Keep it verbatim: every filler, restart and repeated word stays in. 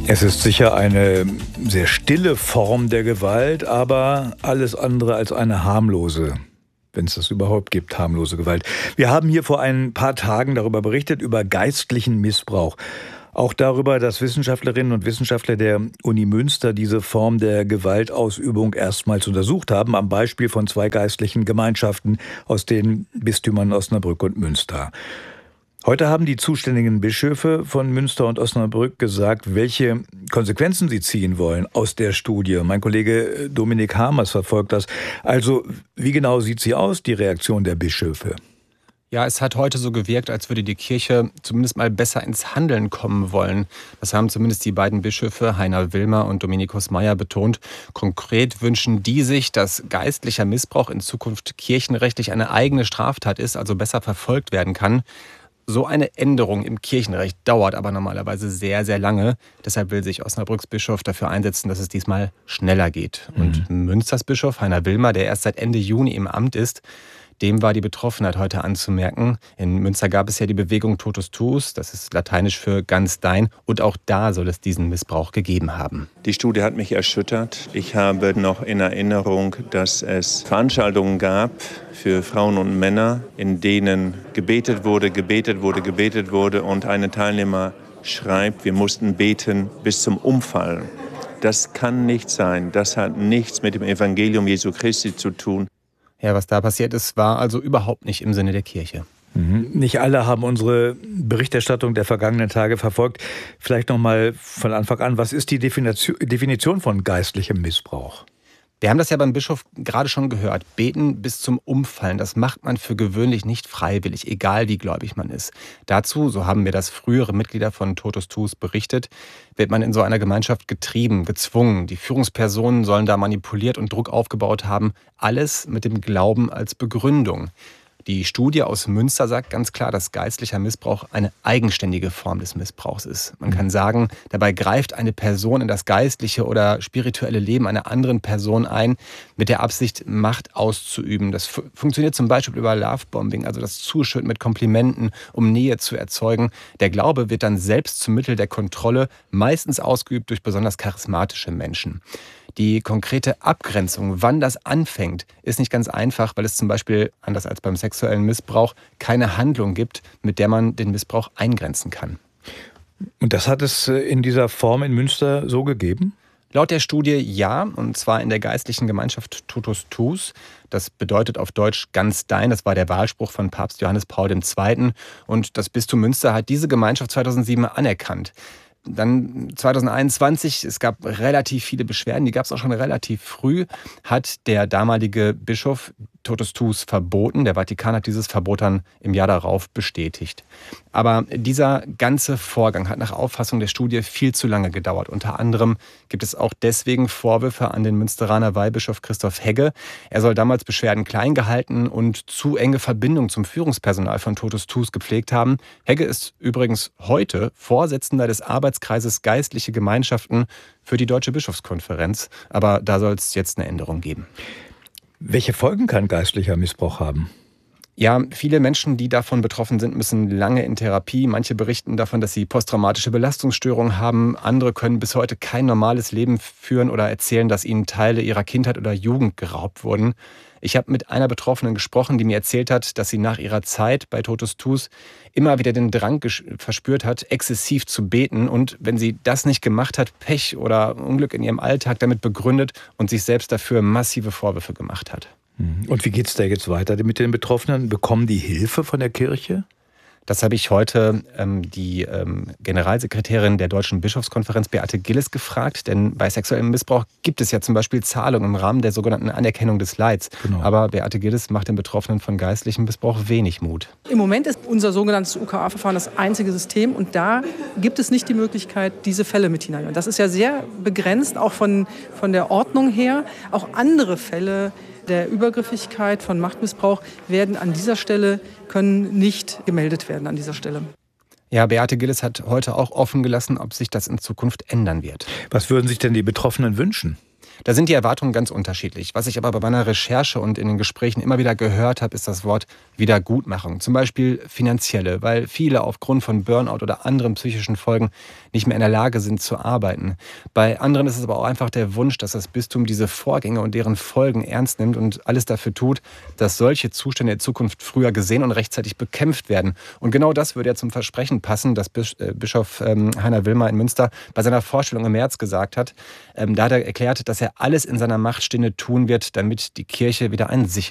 Es ist sicher eine sehr stille Form der Gewalt, aber alles andere als eine harmlose, wenn es das überhaupt gibt, harmlose Gewalt. Wir haben hier vor ein paar Tagen darüber berichtet, über geistlichen Missbrauch. Auch darüber, dass Wissenschaftlerinnen und Wissenschaftler der Uni Münster diese Form der Gewaltausübung erstmals untersucht haben, am Beispiel von zwei geistlichen Gemeinschaften aus den Bistümern Osnabrück und Münster. Heute haben die zuständigen Bischöfe von Münster und Osnabrück gesagt, welche Konsequenzen sie ziehen wollen aus der Studie. Mein Kollege Dominik Hamers verfolgt das. Also, wie genau sieht sie aus, die Reaktion der Bischöfe? Ja, es hat heute so gewirkt, als würde die Kirche zumindest mal besser ins Handeln kommen wollen. Das haben zumindest die beiden Bischöfe, Heiner Wilmer und Dominikus Meyer, betont. Konkret wünschen die sich, dass geistlicher Missbrauch in Zukunft kirchenrechtlich eine eigene Straftat ist, also besser verfolgt werden kann. So eine Änderung im Kirchenrecht dauert aber normalerweise sehr, sehr lange. Deshalb will sich Osnabrücks Bischof dafür einsetzen, dass es diesmal schneller geht. Mhm. Und Münsters Bischof Heiner Wilmer, der erst seit Ende Juni im Amt ist, dem war die Betroffenheit heute anzumerken. In Münster gab es ja die Bewegung Totus Tuus, das ist lateinisch für ganz dein. Und auch da soll es diesen Missbrauch gegeben haben. Die Studie hat mich erschüttert. Ich habe noch in Erinnerung, dass es Veranstaltungen gab für Frauen und Männer, in denen gebetet wurde, gebetet wurde, gebetet wurde. Und ein Teilnehmer schreibt, wir mussten beten bis zum Umfallen. Das kann nicht sein. Das hat nichts mit dem Evangelium Jesu Christi zu tun. Ja, was da passiert ist, war also überhaupt nicht im Sinne der Kirche. Mhm. Nicht alle haben unsere Berichterstattung der vergangenen Tage verfolgt. Vielleicht noch mal von Anfang an, was ist die Definition von geistlichem Missbrauch? Wir haben das ja beim Bischof gerade schon gehört. Beten bis zum Umfallen, das macht man für gewöhnlich nicht freiwillig, egal wie gläubig man ist. Dazu, so haben mir das frühere Mitglieder von Totus Tuus berichtet, wird man in so einer Gemeinschaft getrieben, gezwungen. Die Führungspersonen sollen da manipuliert und Druck aufgebaut haben. Alles mit dem Glauben als Begründung. Die Studie aus Münster sagt ganz klar, dass geistlicher Missbrauch eine eigenständige Form des Missbrauchs ist. Man kann sagen, dabei greift eine Person in das geistliche oder spirituelle Leben einer anderen Person ein, mit der Absicht, Macht auszuüben. Das fu- funktioniert zum Beispiel über Lovebombing, also das Zuschütten mit Komplimenten, um Nähe zu erzeugen. Der Glaube wird dann selbst zum Mittel der Kontrolle, meistens ausgeübt durch besonders charismatische Menschen. Die konkrete Abgrenzung, wann das anfängt, ist nicht ganz einfach, weil es zum Beispiel, anders als beim sexuellen Missbrauch, keine Handlung gibt, mit der man den Missbrauch eingrenzen kann. Und das hat es in dieser Form in Münster so gegeben? Laut der Studie ja, und zwar in der geistlichen Gemeinschaft Totus Tuus. Das bedeutet auf Deutsch ganz dein. Das war der Wahlspruch von Papst Johannes Paul der Zweite. Und das Bistum Münster hat diese Gemeinschaft zweitausendsieben anerkannt. Dann zweitausendeinundzwanzig, es gab relativ viele Beschwerden, die gab es auch schon relativ früh, hat der damalige Bischof Totus Tuus verboten. Der Vatikan hat dieses Verbot dann im Jahr darauf bestätigt. Aber dieser ganze Vorgang hat nach Auffassung der Studie viel zu lange gedauert. Unter anderem gibt es auch deswegen Vorwürfe an den Münsteraner Weihbischof Christoph Hegge. Er soll damals Beschwerden klein gehalten und zu enge Verbindung zum Führungspersonal von Totus Tuus gepflegt haben. Hegge ist übrigens heute Vorsitzender des Arbeitskreises Geistliche Gemeinschaften für die Deutsche Bischofskonferenz. Aber da soll es jetzt eine Änderung geben. Welche Folgen kann geistlicher Missbrauch haben? Ja, viele Menschen, die davon betroffen sind, müssen lange in Therapie. Manche berichten davon, dass sie posttraumatische Belastungsstörungen haben. Andere können bis heute kein normales Leben führen oder erzählen, dass ihnen Teile ihrer Kindheit oder Jugend geraubt wurden. Ich habe mit einer Betroffenen gesprochen, die mir erzählt hat, dass sie nach ihrer Zeit bei Totus Tuus immer wieder den Drang verspürt hat, exzessiv zu beten. Und wenn sie das nicht gemacht hat, Pech oder Unglück in ihrem Alltag damit begründet und sich selbst dafür massive Vorwürfe gemacht hat. Und wie geht es da jetzt weiter mit den Betroffenen? Bekommen die Hilfe von der Kirche? Das habe ich heute ähm, die ähm, Generalsekretärin der Deutschen Bischofskonferenz, Beate Gilles, gefragt. Denn bei sexuellem Missbrauch gibt es ja zum Beispiel Zahlungen im Rahmen der sogenannten Anerkennung des Leids. Genau. Aber Beate Gilles macht den Betroffenen von geistlichem Missbrauch wenig Mut. Im Moment ist unser sogenanntes U K A-Verfahren das einzige System. Und da gibt es nicht die Möglichkeit, diese Fälle mit hinein. Das ist ja sehr begrenzt, auch von, von der Ordnung her. Auch andere Fälle der Übergriffigkeit, von Machtmissbrauch werden an dieser Stelle, können nicht gemeldet werden an dieser Stelle. Ja, Beate Gilles hat heute auch offen gelassen, ob sich das in Zukunft ändern wird. Was würden sich denn die Betroffenen wünschen? Da sind die Erwartungen ganz unterschiedlich. Was ich aber bei meiner Recherche und in den Gesprächen immer wieder gehört habe, ist das Wort Wiedergutmachung. Zum Beispiel finanzielle, weil viele aufgrund von Burnout oder anderen psychischen Folgen nicht mehr in der Lage sind zu arbeiten. Bei anderen ist es aber auch einfach der Wunsch, dass das Bistum diese Vorgänge und deren Folgen ernst nimmt und alles dafür tut, dass solche Zustände in Zukunft früher gesehen und rechtzeitig bekämpft werden. Und genau das würde ja zum Versprechen passen, das Bischof Heiner Wilmer in Münster bei seiner Vorstellung im März gesagt hat. Da hat er erklärt, dass er alles in seiner Macht Stehende tun wird, damit die Kirche wieder ein sicheres